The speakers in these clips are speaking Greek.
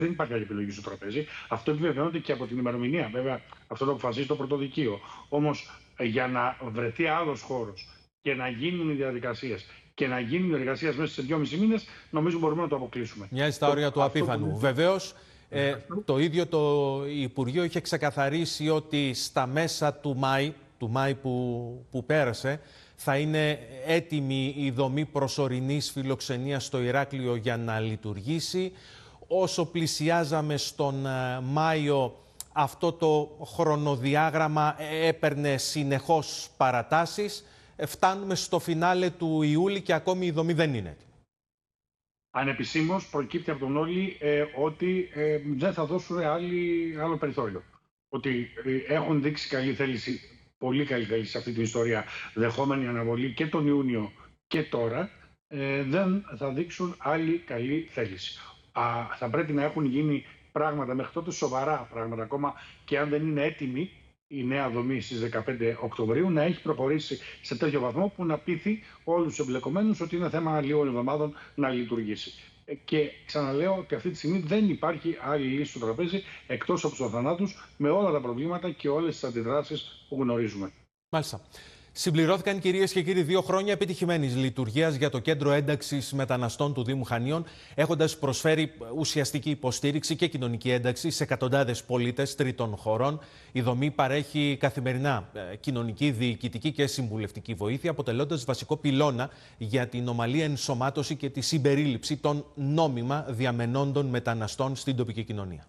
Δεν υπάρχει άλλη επιλογή στο τραπέζι. Αυτό επιβεβαιώνεται και από την ημερομηνία. Βέβαια, αυτό το αποφασίζει το πρωτοδικείο. Όμως, για να βρεθεί άλλος χώρος και να γίνουν οι διαδικασίες και να γίνουν οι εργασίες μέσα σε 2,5 μήνες, νομίζω μπορούμε να το αποκλείσουμε. Μοιάζει στα όρια του απίθανου. Βεβαίως, το ίδιο το Υπουργείο είχε ξεκαθαρίσει ότι στα μέσα του Μάη που πέρασε, θα είναι έτοιμη η δομή προσωρινής φιλοξενίας στο Ηράκλειο για να λειτουργήσει. Όσο πλησιάζαμε στον Μάιο, αυτό το χρονοδιάγραμμα έπαιρνε συνεχώς παρατάσεις. Φτάνουμε στο φινάλε του Ιούλη και ακόμη η δομή δεν είναι έτοιμη. Ανεπισήμως προκύπτει από τον Όλη ότι δεν θα δώσουν άλλο περιθώριο. Ότι έχουν δείξει καλή θέληση, πολύ καλή θέληση σε αυτή την ιστορία, δεχόμενη αναβολή και τον Ιούνιο και τώρα, δεν θα δείξουν άλλη καλή θέληση. Θα πρέπει να έχουν γίνει πράγματα μέχρι τότε, σοβαρά πράγματα ακόμα, και αν δεν είναι έτοιμη η νέα δομή στις 15 Οκτωβρίου, να έχει προχωρήσει σε τέτοιο βαθμό που να πείθει όλους τους εμπλεκομένους ότι είναι θέμα λίγων εβδομάδων να λειτουργήσει. Και ξαναλέω ότι αυτή τη στιγμή δεν υπάρχει άλλη λύση στο τραπέζι εκτός από τους αθανάτους, με όλα τα προβλήματα και όλες τις αντιδράσεις που γνωρίζουμε. Μάλιστα. Συμπληρώθηκαν, κυρίες και κύριοι, 2 χρόνια επιτυχημένης λειτουργίας για το Κέντρο Ένταξης Μεταναστών του Δήμου Χανίων, έχοντας προσφέρει ουσιαστική υποστήριξη και κοινωνική ένταξη σε εκατοντάδες πολίτες τρίτων χωρών. Η δομή παρέχει καθημερινά κοινωνική, διοικητική και συμβουλευτική βοήθεια, αποτελώντας βασικό πυλώνα για την ομαλή ενσωμάτωση και τη συμπερίληψη των νόμιμα διαμενόντων μεταναστών στην τοπική κοινωνία.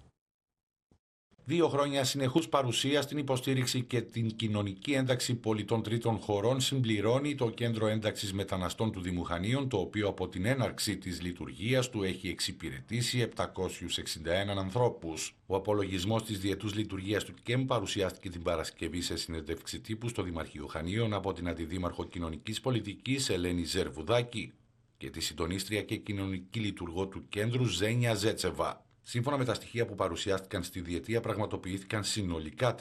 2 χρόνια συνεχούς παρουσία στην υποστήριξη και την κοινωνική ένταξη πολιτών τρίτων χωρών συμπληρώνει το Κέντρο Ένταξης Μεταναστών του Δήμου Χανίων, το οποίο από την έναρξη της λειτουργίας του έχει εξυπηρετήσει 761 ανθρώπους. Ο απολογισμός της διετούς λειτουργίας του ΚΕΜ παρουσιάστηκε την Παρασκευή σε συνέντευξη τύπου στο Δημαρχείο Χανίων από την Αντιδήμαρχο Κοινωνικής Πολιτικής Ελένη Ζερβουδάκη και τη συντονίστρια και κοινωνική λειτουργό του κέντρου Ζένια Ζέτσεβα. Σύμφωνα με τα στοιχεία που παρουσιάστηκαν στη διετία, πραγματοποιήθηκαν συνολικά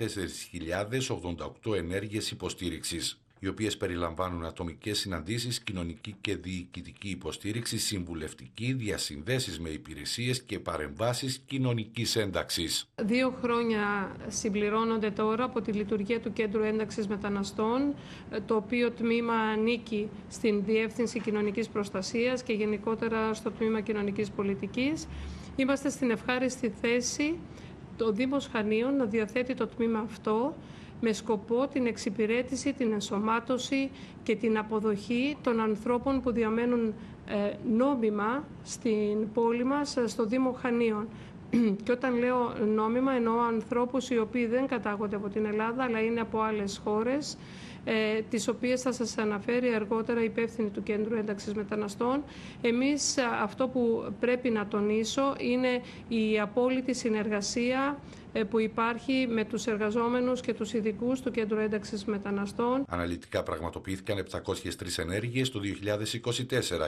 4.088 ενέργειες υποστήριξης, οι οποίες περιλαμβάνουν ατομικές συναντήσεις, κοινωνική και διοικητική υποστήριξη, συμβουλευτική, διασυνδέσεις με υπηρεσίες και παρεμβάσεις κοινωνικής ένταξης. 2 χρόνια συμπληρώνονται τώρα από τη λειτουργία του Κέντρου Ένταξης Μεταναστών, το οποίο τμήμα ανήκει στην Διεύθυνση Κοινωνικής Προστασίας και γενικότερα στο τμήμα Κοινωνικής Πολιτικής. Είμαστε στην ευχάριστη θέση το Δήμος Χανίων να διαθέτει το τμήμα αυτό με σκοπό την εξυπηρέτηση, την ενσωμάτωση και την αποδοχή των ανθρώπων που διαμένουν νόμιμα στην πόλη μας, στο Δήμο Χανίων. Και όταν λέω νόμιμα, εννοώ ανθρώπους οι οποίοι δεν κατάγονται από την Ελλάδα, αλλά είναι από άλλες χώρες, τις οποίες θα σας αναφέρει αργότερα η υπεύθυνη του Κέντρου Ένταξης Μεταναστών. Εμείς αυτό που πρέπει να τονίσω είναι η απόλυτη συνεργασία που υπάρχει με τους εργαζόμενους και τους ειδικούς του Κέντρου Ένταξης Μεταναστών. Αναλυτικά πραγματοποιήθηκαν 703 ενέργειες το 2024,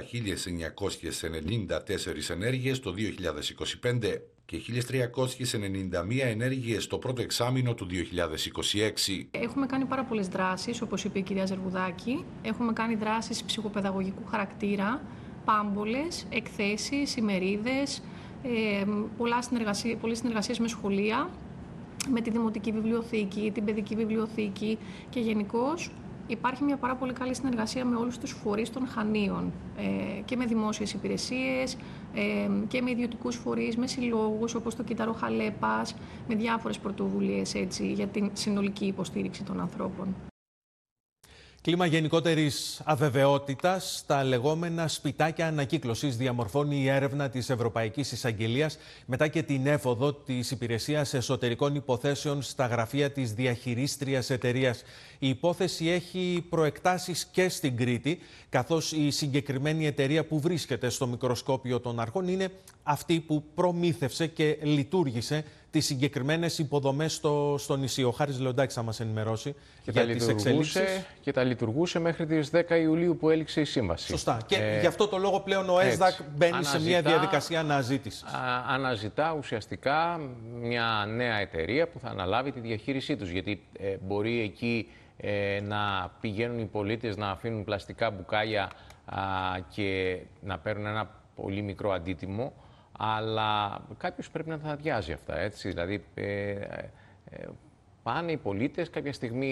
1.994 ενέργειες το 2025 και 1.391 ενέργειες το πρώτο εξάμηνο του 2026. Έχουμε κάνει πάρα πολλές δράσεις, όπως είπε η κυρία Ζερβουδάκη. Έχουμε κάνει δράσεις ψυχοπαιδαγωγικού χαρακτήρα, πάμπολες, εκθέσεις, ημερίδες, πολλές συνεργασίες με σχολεία, με τη Δημοτική Βιβλιοθήκη, την Παιδική Βιβλιοθήκη και γενικώς υπάρχει μια πάρα πολύ καλή συνεργασία με όλους τους φορείς των Χανίων και με δημόσιες υπηρεσίες και με ιδιωτικούς φορείς, με συλλόγους όπως το Κύτταρο Χαλέπας, με διάφορες πρωτοβουλίες έτσι, για την συνολική υποστήριξη των ανθρώπων. Κλίμα γενικότερης αβεβαιότητας στα λεγόμενα σπιτάκια ανακύκλωσης διαμορφώνει η έρευνα της Ευρωπαϊκής Εισαγγελίας μετά και την έφοδο της Υπηρεσίας Εσωτερικών Υποθέσεων στα γραφεία της διαχειρίστριας εταιρείας. Η υπόθεση έχει προεκτάσεις και στην Κρήτη, καθώς η συγκεκριμένη εταιρεία που βρίσκεται στο μικροσκόπιο των αρχών είναι αυτή που προμήθευσε και λειτουργήσε τις συγκεκριμένες υποδομές στο νησί. Ο Χάρης Λεοντάκης θα μας ενημερώσει για τις εξελίξεις. Και τα λειτουργούσε μέχρι τις 10 Ιουλίου που έληξε η σύμβαση. Σωστά. Και γι' αυτό το λόγο πλέον ο ΕΣΔΑΚ μπαίνει σε μια διαδικασία αναζήτησης. Αναζητά ουσιαστικά μια νέα εταιρεία που θα αναλάβει τη διαχείρισή τους. Γιατί μπορεί εκεί να πηγαίνουν οι πολίτες να αφήνουν πλαστικά μπουκάλια και να παίρνουν ένα πολύ μικρό αντίτιμο. αλλά κάποιος πρέπει να τα αδειάζει αυτά, έτσι. Δηλαδή, πάνε οι πολίτες κάποια στιγμή